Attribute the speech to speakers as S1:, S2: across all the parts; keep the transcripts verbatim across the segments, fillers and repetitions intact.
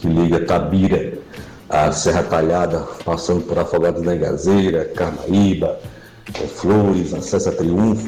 S1: que liga Tabira à Serra Talhada, passando por Afogados da Engazeira, Carnaíba, Flores, acesso a Triunfo.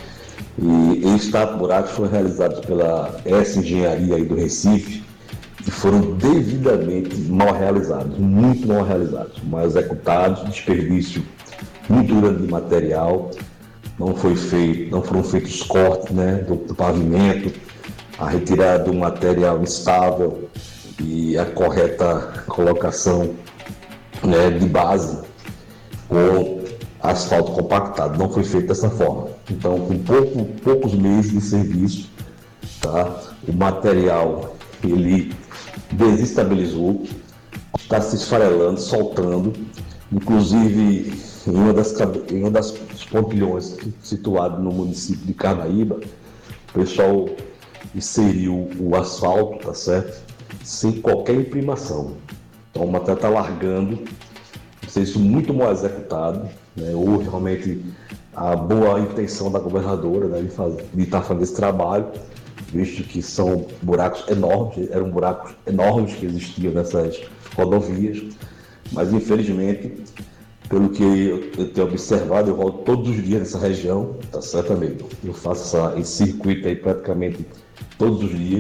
S1: E esses tapa-buracos foram realizados pela S Engenharia aí do Recife e foram devidamente mal realizados, muito mal realizados, mal executados, desperdício muito grande de material, não, foi feito, não foram feitos cortes, né, do, do pavimento, a retirada do material instável e a correta colocação, né, de base com asfalto compactado. Não foi feito dessa forma. Então, com pouco, poucos meses de serviço, tá, o material ele desestabilizou, está se esfarelando, soltando, inclusive em uma das, em uma das pontilhões situado no município de Carnaíba, o pessoal inseriu o asfalto, tá certo? Sem qualquer imprimação. Então o material está largando, isso muito mal executado, né? Houve realmente a boa intenção da governadora, né, de fazer, de estar fazendo esse trabalho, visto que são buracos enormes, eram buracos enormes que existiam nessas rodovias, mas infelizmente, pelo que eu, eu tenho observado, eu volto todos os dias nessa região, tá certo, amigo? Eu faço essa, esse circuito aí praticamente todos os dias.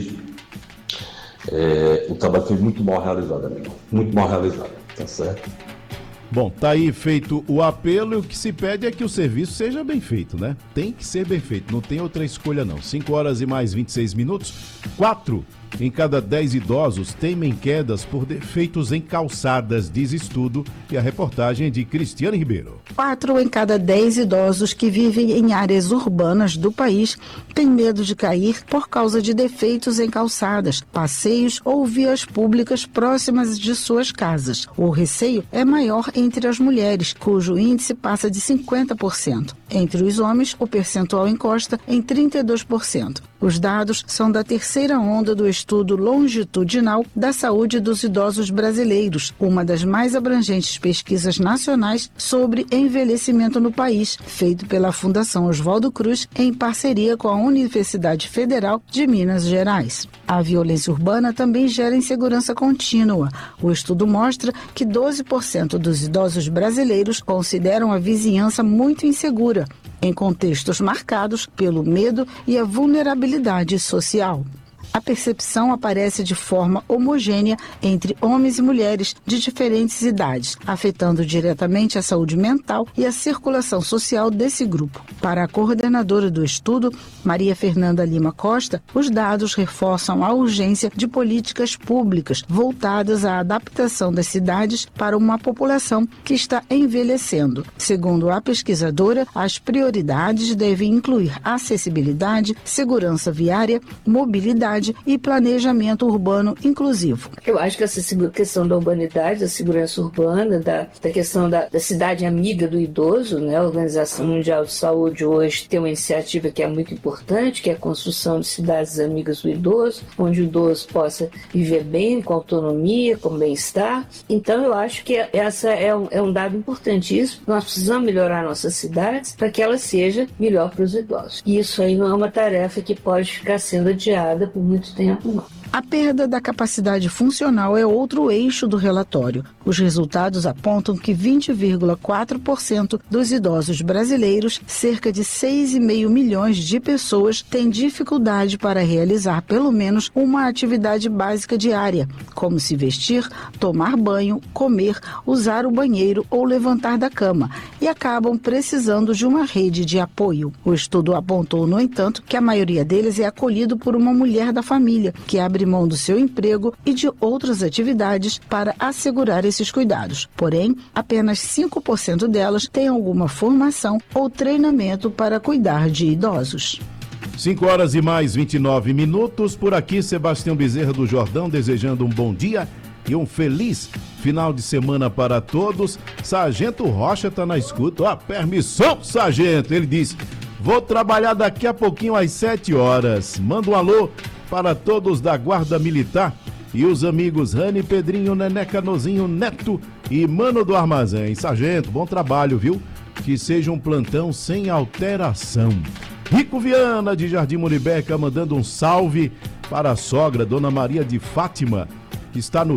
S1: É, o trabalho foi muito mal realizado, amigo, muito mal realizado, tá certo?
S2: Bom, tá aí feito o apelo e o que se pede é que o serviço seja bem feito, né? Tem que ser bem feito, não tem outra escolha não. cinco horas e mais vinte e seis minutos, quatro em cada dez idosos temem quedas por defeitos em calçadas, diz estudo, e a reportagem é de Cristiane Ribeiro.
S3: Quatro em cada dez idosos que vivem em áreas urbanas do país têm medo de cair por causa de defeitos em calçadas, passeios ou vias públicas próximas de suas casas. O receio é maior entre as mulheres, cujo índice passa de cinquenta por cento. Entre os homens, o percentual encosta em trinta e dois por cento. Os dados são da terceira onda do estudo longitudinal da saúde dos idosos brasileiros, uma das mais abrangentes pesquisas nacionais sobre envelhecimento no país, feito pela Fundação Oswaldo Cruz em parceria com a Universidade Federal de Minas Gerais. A violência urbana também gera insegurança contínua. O estudo mostra que doze por cento dos idosos brasileiros consideram a vizinhança muito insegura, em contextos marcados pelo medo e a vulnerabilidade social. A percepção aparece de forma homogênea entre homens e mulheres de diferentes idades, afetando diretamente a saúde mental e a circulação social desse grupo. Para a coordenadora do estudo, Maria Fernanda Lima Costa, os dados reforçam a urgência de políticas públicas voltadas à adaptação das cidades para uma população que está envelhecendo. Segundo a pesquisadora, as prioridades devem incluir acessibilidade, segurança viária, mobilidade e planejamento urbano inclusivo.
S4: Eu acho que essa questão da urbanidade, da segurança urbana, da, da questão da, da cidade amiga do idoso, né? A Organização Mundial de Saúde hoje tem uma iniciativa que é muito importante, que é a construção de cidades amigas do idoso, onde o idoso possa viver bem, com autonomia, com bem-estar. Então eu acho que essa é um, é um dado importantíssimo. Nós precisamos melhorar nossas cidades para que ela seja melhor para os idosos. E isso aí não é uma tarefa que pode ficar sendo adiada por muito tempo, não.
S3: A perda da capacidade funcional é outro eixo do relatório. Os resultados apontam que vinte vírgula quatro por cento dos idosos brasileiros, cerca de seis vírgula cinco milhões de pessoas, têm dificuldade para realizar pelo menos uma atividade básica diária, como se vestir, tomar banho, comer, usar o banheiro ou levantar da cama, e acabam precisando de uma rede de apoio. O estudo apontou, no entanto, que a maioria deles é acolhido por uma mulher da família, que abre mão do seu emprego e de outras atividades para assegurar esses cuidados. Porém, apenas cinco por cento delas têm alguma formação ou treinamento para cuidar de idosos.
S2: cinco horas e mais vinte e nove minutos. Por aqui, Sebastião Bezerra do Jordão, desejando um bom dia e um feliz final de semana para todos. Sargento Rocha está na escuta. Ó, permissão, sargento. Ele disse: vou trabalhar daqui a pouquinho às sete horas. Manda um alô para todos da Guarda Militar e os amigos Rani, Pedrinho, Nené, Canozinho, Neto e Mano do Armazém. Sargento, bom trabalho, viu? Que seja um plantão sem alteração. Rico Viana, de Jardim Muribeca, mandando um salve para a sogra, Dona Maria de Fátima, que está no